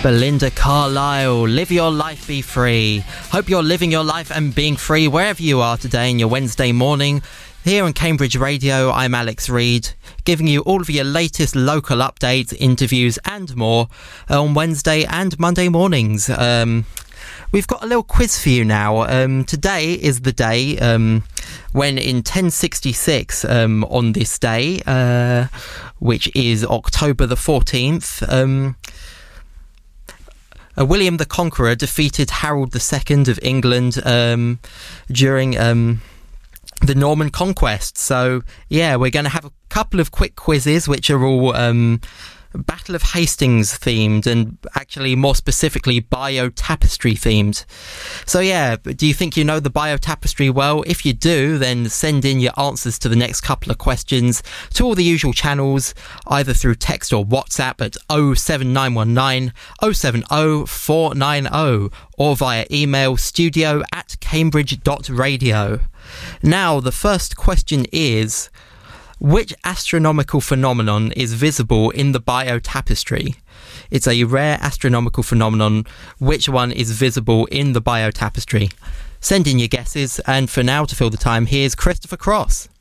Belinda Carlisle, live your life, be free. Hope you're living your life and being free wherever you are today in your Wednesday morning. Here on Cambridge Radio, I'm Alex Reid, giving you all of your latest local updates, interviews and more on Wednesday and Monday mornings. We've got a little quiz for you now. Today is the day when in 1066, on this day, which is October the 14th, William the Conqueror defeated Harold II of England during the Norman Conquest. So, yeah, we're going to have a couple of quick quizzes, which are all Battle of Hastings themed, and actually more specifically Bayeux Tapestry themed. So yeah, do you think you know the Bayeux Tapestry well? If you do, then send in your answers to the next couple of questions to all the usual channels, either through text or WhatsApp at 07919 070 490 or via email studio@cambridge.radio. Now, the first question is, which astronomical phenomenon is visible in the Bayeux Tapestry? It's a rare astronomical phenomenon. Which one is visible in the Bayeux Tapestry? Send in your guesses, and for now, to fill the time, here's Christopher Cross.